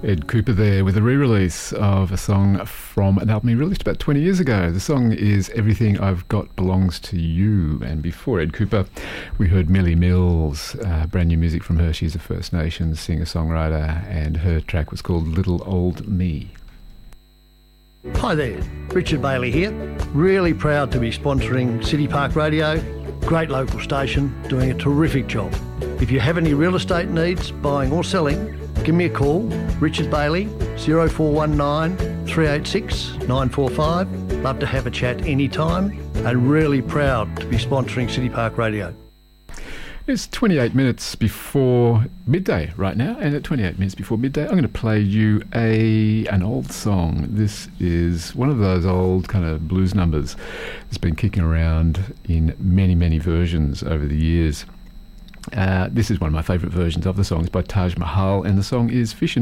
Ed Cooper there with a re-release of a song from an album he released about 20 years ago. The song is Everything I've Got Belongs to You. And before Ed Cooper, we heard Millie Mills, brand new music from her. She's a First Nations singer-songwriter, and her track was called Little Old Me. Hi there, Richard Bailey here. Really proud to be sponsoring City Park Radio. Great local station, doing a terrific job. If you have any real estate needs, buying or selling, give me a call, Richard Bailey, 0419 386 945. Love to have a chat anytime, and really proud to be sponsoring City Park Radio. It's 28 minutes before midday right now, and at 28 minutes before midday, I'm going to play you an old song. This is one of those old kind of blues numbers that's been kicking around in many, many versions over the years. This is one of my favourite versions of the song. It's by Taj Mahal, and the song is Fish and